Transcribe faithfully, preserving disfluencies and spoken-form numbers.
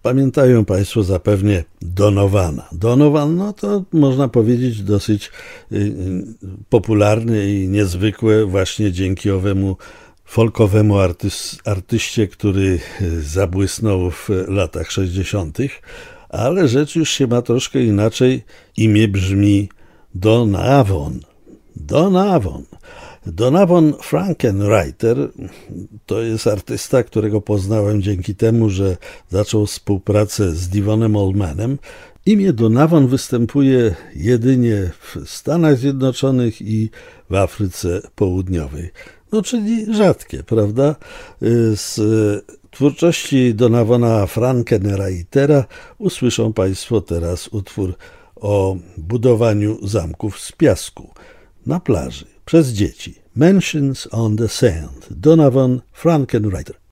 Pamiętają Państwo zapewne Donovana. Donovan, no to można powiedzieć dosyć popularny i niezwykłe właśnie dzięki owemu folkowemu artys- artyście, który zabłysnął w latach sześćdziesiątych, ale rzecz już się ma troszkę inaczej. Imię brzmi Donovan. Donovan. Donovan Frankenreiter to jest artysta, którego poznałem dzięki temu, że zaczął współpracę z Devonem Allmanem. Imię Donovan występuje jedynie w Stanach Zjednoczonych i w Afryce Południowej. No, czyli rzadkie, prawda? Z twórczości Donovana Frankenreitera usłyszą Państwo teraz utwór o budowaniu zamków z piasku na plaży przez dzieci. Mansions on the Sand. Donovan Frankenreiter.